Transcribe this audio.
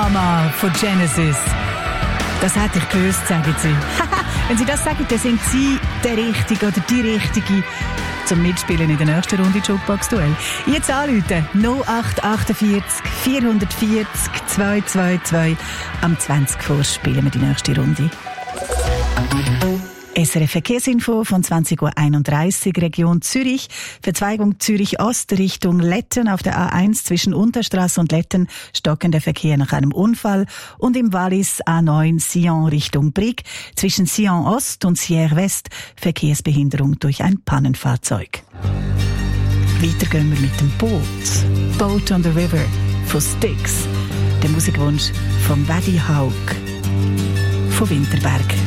Mama von Genesis. Das hätte ich gewusst, sagen Sie. Wenn Sie das sagen, dann sind Sie der Richtige oder die Richtige zum Mitspielen in der nächsten Runde Jukebox-Duell. Jetzt anrufen 0848 440 222. Am 20 vor spielen wir die nächste Runde. SRF Verkehrsinfo von 20.31 Uhr, Region Zürich. Verzweigung Zürich-Ost Richtung Letten auf der A1 zwischen Unterstrasse und Letten stockender Verkehr nach einem Unfall. Und im Wallis A9 Sion Richtung Brig zwischen Sion Ost und Sierre West Verkehrsbehinderung durch ein Pannenfahrzeug. Weiter gehen wir mit dem Boot. Boat on the River von Styx. Der Musikwunsch von Waddy Haug von Winterberg.